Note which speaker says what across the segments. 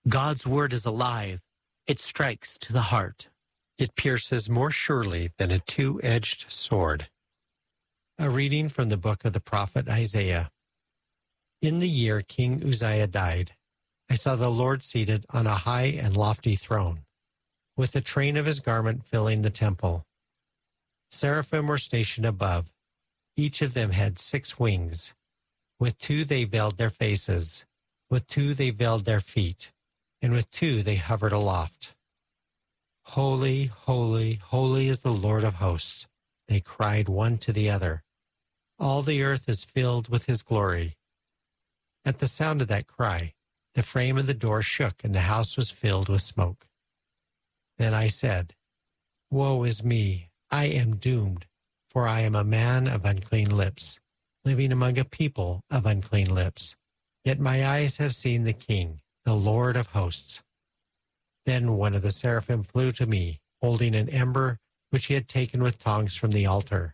Speaker 1: God's word is alive. It strikes to the heart.
Speaker 2: It pierces more surely than a two-edged sword. A reading from the book of the prophet Isaiah. In the year King Uzziah died, I saw the Lord seated on a high and lofty throne, with the train of his garment filling the temple. Seraphim were stationed above. Each of them had 6 wings. With 2 they veiled their faces, with 2 they veiled their feet, and with 2 they hovered aloft. Holy, holy, holy is the Lord of hosts, they cried one to the other. All the earth is filled with his glory. At the sound of that cry, the frame of the door shook and the house was filled with smoke. Then I said, Woe is me, I am doomed, for I am a man of unclean lips, living among a people of unclean lips. Yet my eyes have seen the King, the Lord of hosts. Then one of the seraphim flew to me, holding an ember which he had taken with tongs from the altar.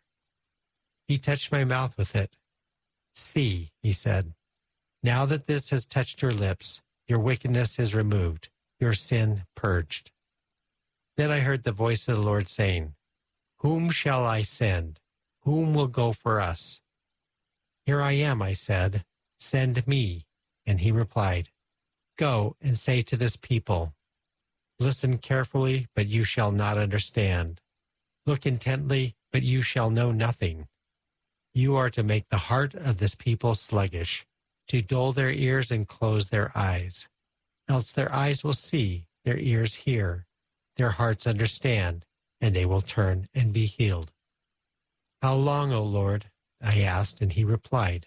Speaker 2: He touched my mouth with it. See, he said, now that this has touched your lips, your wickedness is removed, your sin purged. Then I heard the voice of the Lord saying, Whom shall I send? Whom will go for us? Here I am, I said, send me. And he replied, Go and say to this people, Listen carefully, but you shall not understand. Look intently, but you shall know nothing. You are to make the heart of this people sluggish, to dull their ears and close their eyes. Else their eyes will see, their ears hear, their hearts understand, and they will turn and be healed. How long, O Lord? I asked, and he replied,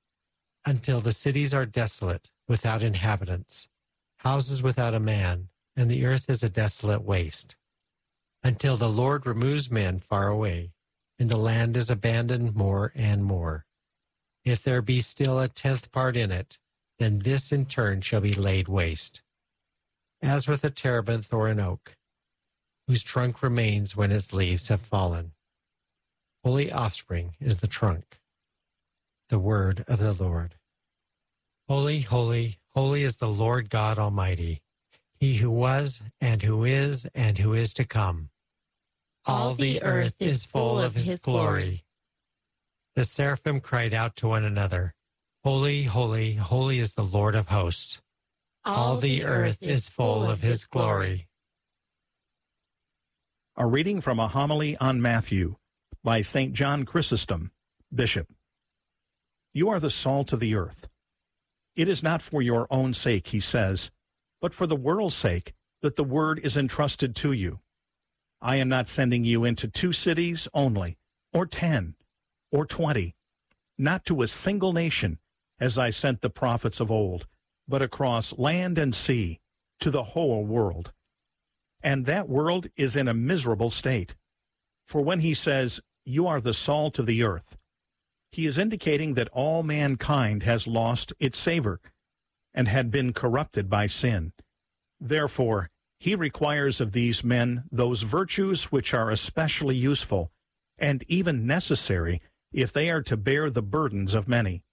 Speaker 2: Until the cities are desolate, without inhabitants, houses without a man, and the earth is a desolate waste. Until the Lord removes men far away, and the land is abandoned more and more. If there be still a 10th part in it, then this in turn shall be laid waste. As with a terebinth or an oak, whose trunk remains when its leaves have fallen. Holy offspring is the trunk. The word of the Lord. Holy, holy, holy is the Lord God Almighty, he who was, and who is to come. All the earth is full of his glory. The seraphim cried out to one another, Holy, holy, holy is the Lord of hosts. All the earth is full of his glory.
Speaker 3: A reading from a homily on Matthew by St. John Chrysostom, Bishop. You are the salt of the earth. It is not for your own sake, he says, but for the world's sake that the word is entrusted to you. I am not sending you into 2 cities only, or 10, or 20, not to a single nation, as I sent the prophets of old, but across land and sea, to the whole world. And that world is in a miserable state. For when he says, You are the salt of the earth, he is indicating that all mankind has lost its savor and had been corrupted by sin. Therefore, he requires of these men those virtues which are especially useful and even necessary if they are to bear the burdens of many.